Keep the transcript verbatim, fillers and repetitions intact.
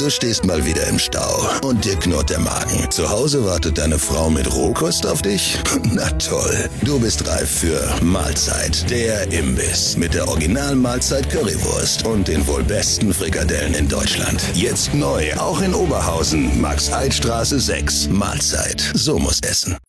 Du stehst mal wieder im Stau und dir knurrt der Magen. Zu Hause wartet deine Frau mit Rohkost auf dich? Na toll, du bist reif für Mahlzeit, der Imbiss mit der Original-Mahlzeit Currywurst und den wohl besten Frikadellen in Deutschland. Jetzt neu, auch in Oberhausen, Max-Eid-Straße sechs. Mahlzeit, so muss essen.